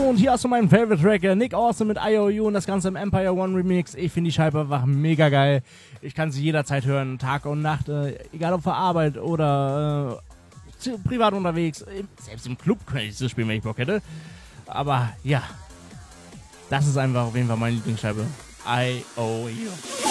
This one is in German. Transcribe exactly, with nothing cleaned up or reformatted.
und hier hast du meinen Favorite Track, äh, Nick Austin mit I O U und das Ganze im Empire One Remix. Ich finde die Scheibe einfach mega geil. Ich kann sie jederzeit hören, Tag und Nacht, äh, egal ob für Arbeit oder äh, privat unterwegs. Selbst im Club könnte ich das spielen, wenn ich Bock hätte. Aber ja, das ist einfach auf jeden Fall meine Lieblingsscheibe. I O U.